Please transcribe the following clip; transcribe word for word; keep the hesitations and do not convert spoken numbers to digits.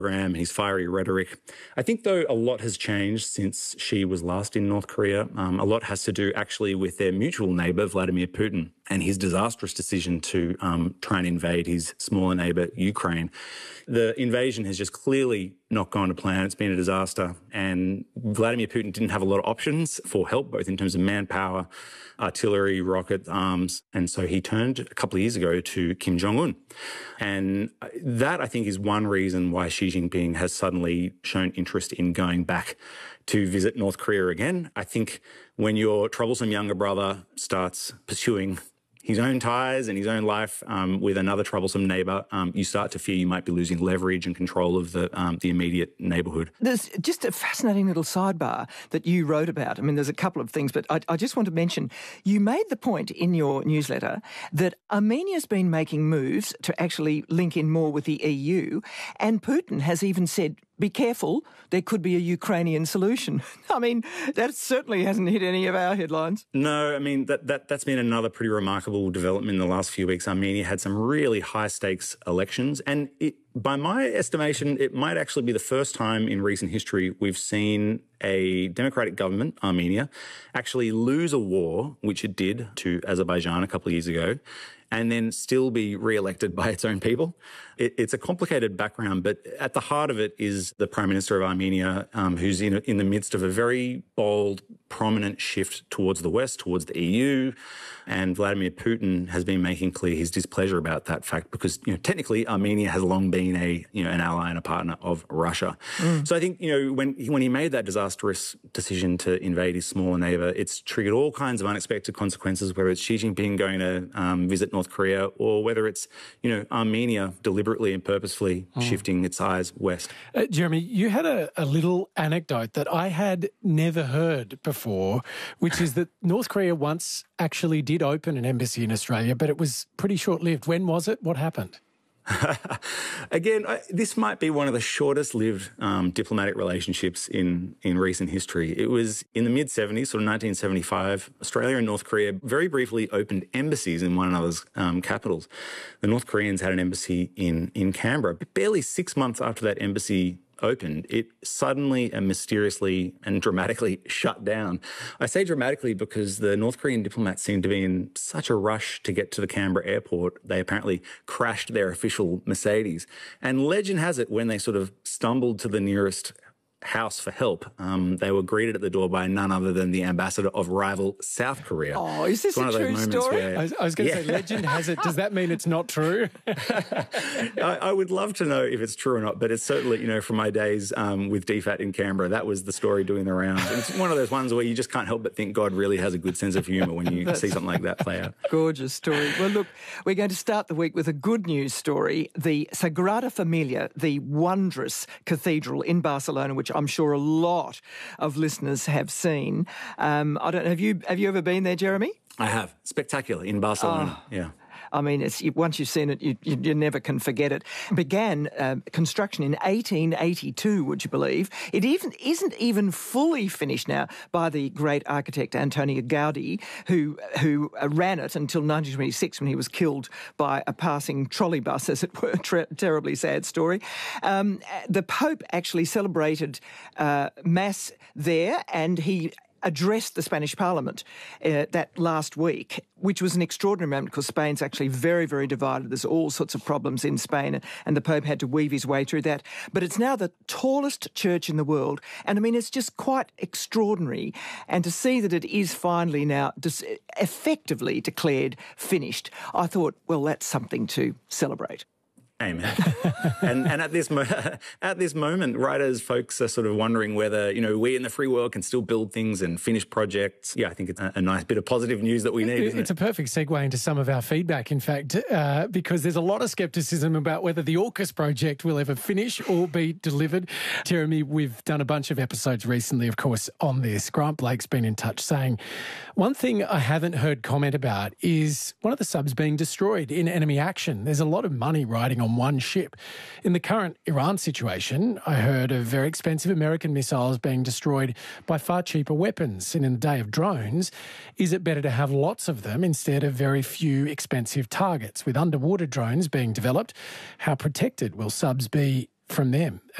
program, his fiery rhetoric. I think, though, a lot has changed since Xi was last in North Korea. Um, a lot has to do actually with their mutual neighbour, Vladimir Putin, and his disastrous decision to um, try and invade his smaller neighbour, Ukraine. The invasion has just clearly not gone to plan. It's been a disaster. And Vladimir Putin didn't have a lot of options for help, both in terms of manpower, artillery, rockets, arms. And so he turned a couple of years ago to Kim Jong-un. And that, I think, is one reason why Xi Jinping has suddenly shown interest in going back to visit North Korea again. I think when your troublesome younger brother starts pursuing his own ties and his own life um, with another troublesome neighbour, um, you start to fear you might be losing leverage and control of the um, the immediate neighbourhood. There's just a fascinating little sidebar that you wrote about. I mean, there's a couple of things, but I, I just want to mention, you made the point in your newsletter that Armenia's been making moves to actually link in more with the E U, and Putin has even said, be careful, there could be a Ukrainian solution. I mean, that certainly hasn't hit any of our headlines. No, I mean, that, that, that's been another pretty remarkable development in the last few weeks. Armenia had some really high-stakes elections, and it, by my estimation, it might actually be the first time in recent history we've seen a democratic government, Armenia, actually lose a war, which it did to Azerbaijan a couple of years ago, and then still be re-elected by its own people. It, it's a complicated background, but at the heart of it is the Prime Minister of Armenia, um, who's in, in the midst of a very bold, prominent shift towards the West, towards the E U, and Vladimir Putin has been making clear his displeasure about that fact because, you know, technically Armenia has long been a, you know, an ally and a partner of Russia. Mm. So I think, you know, when, when he made that disastrous decision to invade his smaller neighbour, it's triggered all kinds of unexpected consequences, whether it's Xi Jinping going to um, visit North Korea or whether it's, you know, Armenia deliberately and purposefully mm. shifting its eyes west. Uh, Jeremy, you had a, a little anecdote that I had never heard before, which is that North Korea once actually did open an embassy in Australia, but it was pretty short-lived. When was it? What happened? Again, I, this might be one of the shortest-lived um, diplomatic relationships in, in recent history. It was in the mid-seventies, sort of nineteen seventy-five, Australia and North Korea very briefly opened embassies in one another's um, capitals. The North Koreans had an embassy in, in Canberra. Barely six months after that embassy opened, it suddenly and mysteriously and dramatically shut down. I say dramatically because the North Korean diplomats seemed to be in such a rush to get to the Canberra airport, they apparently crashed their official Mercedes. And legend has it, when they sort of stumbled to the nearest house for help, um, they were greeted at the door by none other than the ambassador of rival South Korea. Oh, is this a true story? Where, I was, I was going to yeah. say, legend has it. Does that mean it's not true? I, I would love to know if it's true or not, but it's certainly, you know, from my days um, with D FAT in Canberra, that was the story doing the rounds. And it's one of those ones where you just can't help but think God really has a good sense of humour when you see something like that play out. Gorgeous story. Well, look, we're going to start the week with a good news story. The Sagrada Familia, the wondrous cathedral in Barcelona, which I'm sure a lot of listeners have seen. Um, I don't know, have you have you ever been there, Jeremy? I have. Spectacular in Barcelona. Oh. Yeah. I mean, it's, once you've seen it, you, you, you never can forget it. Began uh, construction in eighteen eighty-two, would you believe? It even isn't even fully finished now by the great architect Antonio Gaudi, who who ran it until nineteen twenty-six when he was killed by a passing trolley bus, as it were. Ter- terribly sad story. Um, the Pope actually celebrated uh, Mass there, and he addressed the Spanish Parliament uh, that last week, which was an extraordinary moment because Spain's actually very, very divided. There's all sorts of problems in Spain, and the Pope had to weave his way through that. But it's now the tallest church in the world, and I mean, it's just quite extraordinary. And to see that it is finally now dis- effectively declared finished, I thought, well, that's something to celebrate. Amen. and and at this mo- at this moment, right as folks are sort of wondering whether, you know, we in the free world can still build things and finish projects, yeah, I think it's a, a nice bit of positive news that we need, isn't it's it? a perfect segue into some of our feedback, in fact, uh, because there's a lot of scepticism about whether the AUKUS project will ever finish or be delivered. Jeremy, we've done a bunch of episodes recently, of course, on this. Grant Blake's been in touch saying, one thing I haven't heard comment about is one of the subs being destroyed in enemy action. There's a lot of money riding on one ship. In the current Iran situation, I heard of very expensive American missiles being destroyed by far cheaper weapons. And in the day of drones, is it better to have lots of them instead of very few expensive targets? With underwater drones being developed, how protected will subs be from them.